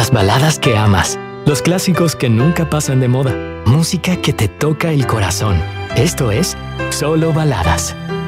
Las baladas que amas. Los clásicos que nunca pasan de moda. Música que te toca el corazón. Esto es Solo Baladas.